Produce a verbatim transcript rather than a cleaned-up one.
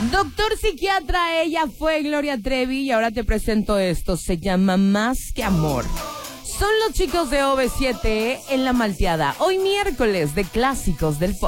Doctor psiquiatra, ella fue Gloria Trevi y ahora te presento esto. Se llama Más que Amor. Son los chicos de O V siete en La Malteada. Hoy miércoles de clásicos del pop.